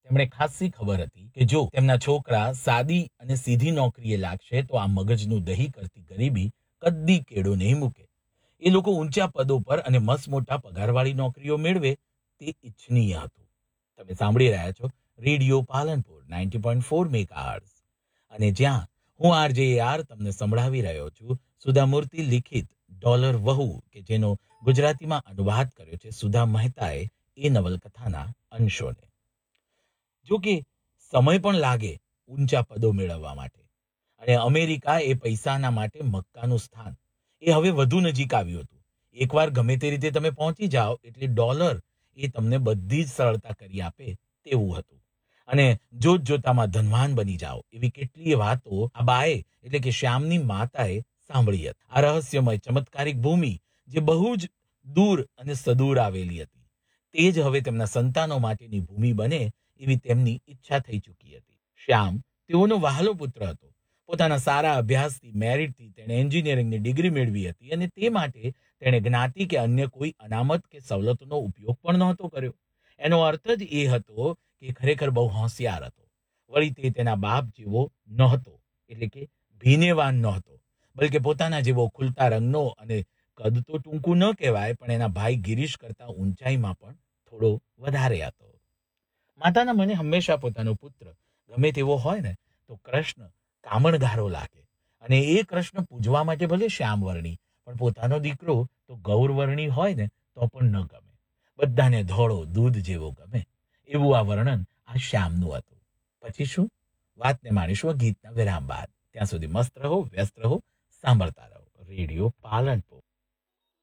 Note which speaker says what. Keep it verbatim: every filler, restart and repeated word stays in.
Speaker 1: તેમણે ખાસી ખબર હતી કે જો તેમના છોકરા સાદી અને સીધી નોકરીએ લાગશે તો આ મગજનું દહીં કરતી ગરીબી કદી કેડો નહીં મૂકે. એ લોકો ઊંચા પદો પર અને મસમોટા પગારવાળી નોકરીઓ મેળવે તે ઇચ્છનીય હતું. તમે સાંભળી રહ્યા છો radio Palanpur ninety point four megahertz, અને જ્યાં હું આરજે આર તમને સંભળાવી રહ્યો છું સુધામૂર્તિ લિખિત ડોલર વહુ, કે જેનો ગુજરાતીમાં અનુવાદ કર્યો છે સુધા મહેતાએ એ નવલકથાના અંશોને. જો કે સમય પણ લાગે ઊંચા પદો મેળવવા માટે, અને અમેરિકા એ પૈસાના માટે મક્કાનું સ્થાન એ હવે વધુ નજીક આવ્યું હતું. એકવાર ગમે તે રીતે તમે પહોંચી જાઓ એટલે ડોલર એ તમને બધી જ સરળતા કરી આપે તેવું હતું, અને જોત જોતામાં ધનવાન બની જાઓ એવી કેટલીય વાતો આ બાએ એટલે કે શ્યામની માતાએ સાંભળી હતી. આ રહસ્યમય ચમત્કારિક ભૂમિ જે બહુ જ દૂર અને સદૂર આવેલી હતી તે જ હવે તેમના સંતાનો માટેની ભૂમિ બને એવી તેમની ઈચ્છા થઈ ચૂકી હતી. શ્યામ તેઓનો વહાલો પુત્ર હતો. પોતાના સારા અભ્યાસથી, મેરિટથી તેણે એન્જિનિયરિંગની ડિગ્રી મેળવી હતી, અને તે માટે તેણે જ્ઞાતિ કે અન્ય કોઈ અનામત કે સવલતનો ઉપયોગ પણ નહોતો કર્યો. એનો અર્થ જ એ હતો કે ખરેખર બહુ હોશિયાર હતો. વળી તે તેના બાપ જેવો નહોતો, એટલે કે ભીનેવાન નહોતો, બલકે પોતાના જેવો ખુલતા રંગનો, અને કદ તો ટૂંકું ન કહેવાય પણ એના ભાઈ ગિરીશ કરતા ઊંચાઈમાં પણ થોડો વધારે હતો. માતાના મને હંમેશા પોતાનો પુત્ર ગમે તેવો હોય ને તો કૃષ્ણ કામણગારો લાગે, અને એ કૃષ્ણ પૂજવા માટે ભલે શ્યામવર્ણી, પણ પોતાનો દીકરો તો ગૌરવર્ણી હોય ને તો પણ ન ગમે. બધાને ધોળો દૂધ જેવો ગમે, એવું આ વર્ણન આ શ્યામનું હતું. પછી શું, વાતને માણીશું ગીતના વિરામ બાદ. ત્યાં સુધી મસ્ત રહો, વ્યસ્ત રહો, સાંભળતા રહો રેડિયો પાલનપુર.